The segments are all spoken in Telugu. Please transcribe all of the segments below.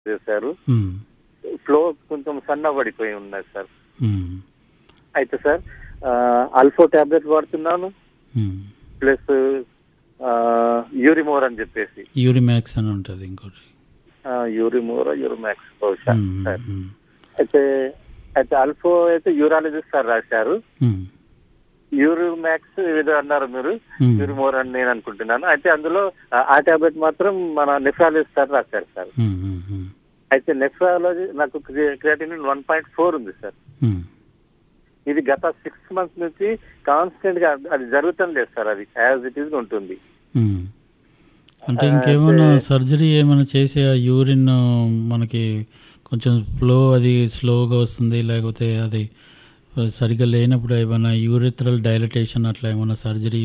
చేశారు. ఫ్లో కొంచెం సన్నబడిపోయి ఉన్నది సార్. అయితే సార్ అల్ఫో టాబ్లెట్ వాడుతున్నాను, ప్లస్ యూరిమోర్ అని చెప్పేసి, యూరిమాక్స్ అని ఉంటుంది ఇంకోటి, యూరిమాక్స్ బహుశా సార్. అయితే అల్ఫో అయితే యూరాలజిస్ట్ సార్ రాశారు, యూరిమాక్స్ ఏదో అన్నారు మీరు, యూరిమోర్ అని నేను అనుకుంటున్నాను. అయితే అందులో ఆ టాబ్లెట్ మాత్రం మన నెఫ్రాలజిస్ట్ సార్ రాశారు సార్. అయితే నెఫ్రాలజీ నాకు క్రియాటినిన్ 1.4 ఉంది సార్. ఇది గత 6 months నుంచి కాన్స్టెంట్ గా అది జరుగుతం లేదు సార్, అది యాజ్ ఇట్ ఈస్ ఉంటుంది. అంటే ఇంకేమైనా సర్జరీ ఏమైనా చేసే యూరిన్ మనకి కొంచెం ఫ్లో అది స్లోగా వస్తుంది, లేకపోతే అది సరిగ్గా లేనప్పుడు ఏమైనా యూరిథ్రల్ డైలటేషన్ అట్లా ఏమైనా సర్జరీ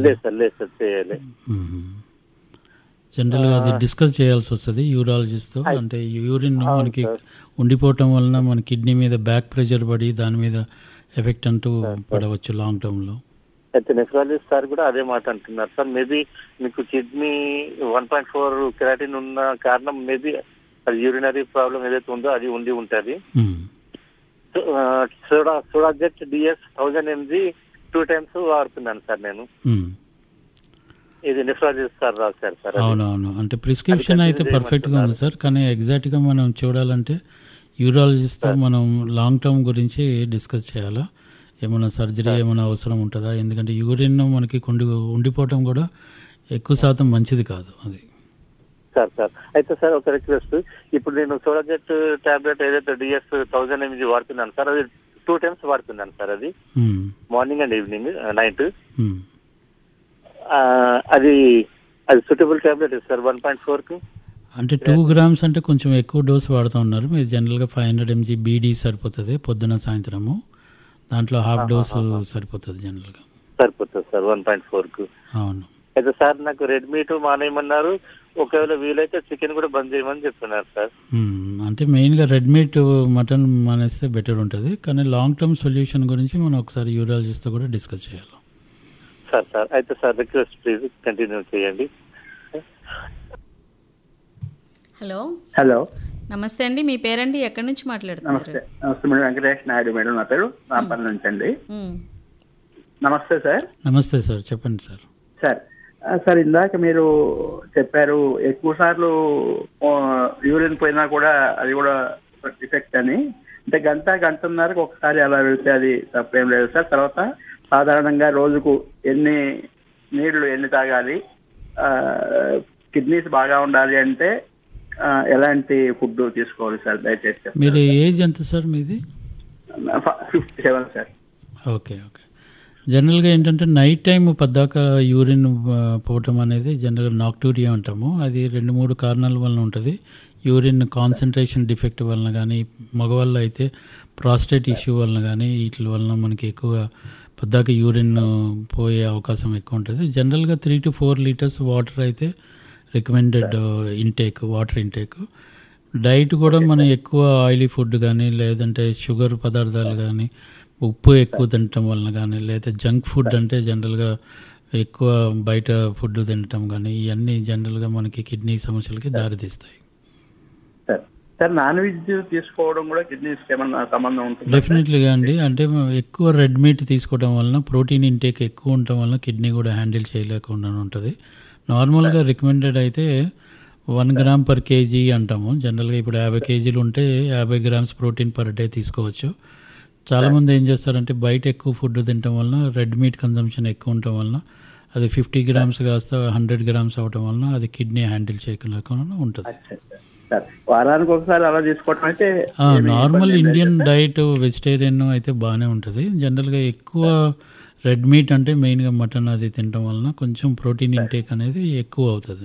జనరల్గా అది డిస్కస్ చేయాల్సి వస్తుంది యూరాలజిస్ట్తో. అంటే యూరిన్ మనకి ఉండిపోవటం వలన మన కిడ్నీ మీద బ్యాక్ ప్రెషర్ పడి దాని మీద ఎఫెక్ట్ అంటూ పడవచ్చు లాంగ్ టర్మ్ లో. అయితే నెఫ్రాలజిస్ట్ సార్ కూడా అదే మాట అంటున్నారు సార్. మేబీ మీకు కిడ్నీ 1.4 కెరాటిన్ ఉన్న కారణం మేబీ అది యూరినరీ ప్రాబ్లం ఏదైతే ఉందో అది ఉండి ఉంటుంది. సోడాజెట్ డిఎస్ 1000 mg 2 times వాడుతున్నాను సార్ నేను. ఇది నెఫ్రాలజిస్ట్ సార్ రాశారు సార్. అవునవును, అంటే ప్రిస్క్రిప్షన్ అయితే పర్ఫెక్ట్ గా ఉంది సార్, కానీ ఎగ్జాక్ట్ గా మనం చూడాలంటే యూరాలజిస్ట్ మనం లాంగ్ టర్మ్ గురించి డిస్కస్ చేయాలా, ఏమైనా సర్జరీ ఏమైనా అవసరం ఉంటుందా, ఎందుకంటే యూరిన్ మనకి ఉండిపోవటం కూడా ఎక్కువ శాతం మంచిది కాదు అది సార్. అయితే సార్ ఒక రిక్వెస్ట్, ఇప్పుడు నేను సోడాజెట్ టాబ్లెట్ ఏదైతే డిఎస్ 1000 mg వాడుతున్నాను సార్, అది 2 times వాడుతున్నాను సార్, అది మార్నింగ్ అండ్ ఈవినింగ్ నైట్. అది సూటబుల్ టాబ్లెట్ సార్ 1.4 కు. అంటే 2 grams అంటే కొంచెం ఎక్కువ డోస్ వాడుతూ ఉన్నారు మీరు. జనరల్గా 500 mg బీడీ సరిపోతుంది పొద్దున సాయంత్రము, దాంట్లో హాఫ్ డోస్ సరిపోతుంది జనరల్గా. సరిపోతుంది సార్ 1.4 కు. అవును. అయితే సార్ నాకు రెడ్ మీట్ మానేయమన్నారు, ఒకవేళ వీలైతే చికెన్ కూడా బంద్ చేయమని చెప్తున్నారు సార్. అంటే మెయిన్గా రెడ్ మీట్ మటన్ మానేస్తే బెటర్ ఉంటుంది, కానీ లాంగ్ టర్మ్ సొల్యూషన్ గురించి మనం ఒకసారి యూరాలజిస్ట్తో కూడా డిస్కస్ చేయాలి సార్. అయితే సార్ రిక్వెస్ట్ ప్లీజ్ కంటిన్యూ చేయండి. హలో నమస్తే అండి, మీ పేరండి, ఎక్కడి నుంచి మాట్లాడుతున్నారు? నమస్తే మేడం, వెంకటేష్ నాయుడు మేడం నా పేరు, నాపల్లి నుంచి అండి. నమస్తే సార్. నమస్తే సార్, చెప్పండి సార్. సార్ ఇందాక మీరు చెప్పారు ఎక్కువ సార్లు యూరిన్ పోయినా కూడా అది కూడా ఎఫెక్ట్ అని, అంటే గంటన్నరకు ఒకసారి అలా వెళ్తే అది తప్పేం లేదు సార్. తర్వాత సాధారణంగా రోజుకు ఎన్ని తాగాలి, కిడ్నీస్ బాగా ఉండాలి అంటే ఎలాంటి ఫుడ్ తీసుకోవాలి సార్ దయచేసి? మీరు ఏజ్ ఎంత సార్ మీది? 57 సార్. ఓకే. జనరల్గా ఏంటంటే నైట్ టైం పద్దాక యూరిన్ పోవటం అనేది జనరల్గా నాక్టూరియా అంటాము. అది 2-3 కారణాల వలన ఉంటుంది. యూరిన్ కాన్సన్ట్రేషన్ డిఫెక్ట్ వలన కానీ, మగవాళ్ళు అయితే ప్రాస్టేట్ ఇష్యూ వలన కానీ, వీటి వలన మనకి ఎక్కువ పద్దాక యూరిన్ పోయే అవకాశం ఎక్కువ ఉంటుంది. జనరల్గా 3 to 4 liters వాటర్ అయితే రికమెండెడ్ వాటర్ ఇంటేక్. డైట్ కూడా మనం ఎక్కువ ఆయిలీ ఫుడ్ కానీ, లేదంటే షుగర్ పదార్థాలు కానీ, ఉప్పు ఎక్కువ తినటం వలన కానీ, లేదా జంక్ ఫుడ్ అంటే జనరల్గా ఎక్కువ బయట ఫుడ్ తినటం కానీ, ఇవన్నీ జనరల్గా మనకి కిడ్నీ సమస్యలకి దారితీస్తాయి. సార్ నాన్ వెజ్ తీసుకోవడం కూడా కిడ్నీస్ ఏమన్నా సంబంధం ఉంటుంది? డెఫినెట్లీగా అండి. అంటే ఎక్కువ రెడ్ మీట్ తీసుకోవడం వలన ప్రోటీన్ ఇంటేక్ ఎక్కువ ఉండటం వలన కిడ్నీ కూడా హ్యాండిల్ చేయలేకుండా ఉంటుంది. నార్మల్గా రికమెండెడ్ అయితే 1 gram per kg అంటాము. జనరల్గా ఇప్పుడు 50 kg ఉంటే 50 grams ప్రోటీన్ పర్ డే తీసుకోవచ్చు. చాలామంది ఏం చేస్తారంటే బయట ఎక్కువ ఫుడ్ తినటం వలన, రెడ్ మీట్ కన్సంప్షన్ ఎక్కువ ఉండటం వలన అది 50 grams కాస్త 100 grams అవటం వలన అది కిడ్నీ హ్యాండిల్ చేయలేకుండా ఉంటుంది. వారానికి ఒకసారి అలా తీసుకోవడం అయితే నార్మల్ ఇండియన్ డైట్ వెజిటేరియన్ అయితే బాగానే ఉంటుంది. జనరల్గా ఎక్కువ రెడ్ మీట్ అంటే మెయిన్గా మటన్ అది తినడం వలన కొంచెం ప్రోటీన్ ఇంటేక్ అనేది ఎక్కువ అవుతుంది.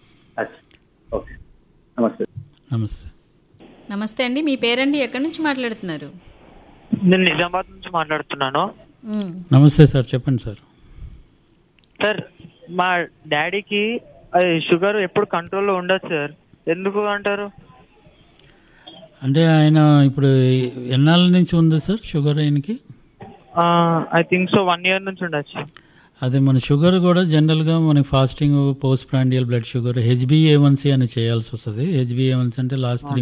నమస్తే అండి, మీ పేరండి, ఎక్కడి నుంచి మాట్లాడుతున్నారు? నేను నిజామాబాద్ నుంచి మాట్లాడుతున్నాను. నమస్తే సార్, చెప్పండి సార్. సార్ మా డాడీకి షుగర్ ఎప్పుడు కంట్రోల్లో ఉండదు సార్, ఎందుకు అంటారు? అంటే ఆయన ఇప్పుడు ఎన్నాళ్ళ నుంచి ఉంది సార్ షుగర్ ఆయనకి? ఐ థింక్ సో 1 year నుంచి ఉండొచ్చు. అదే మన షుగర్ కూడా జనరల్గా మనకి fasting, post prandial blood sugar, HbA1c అని చేయాల్సి వస్తుంది. HbA1c అంటే లాస్ట్ 3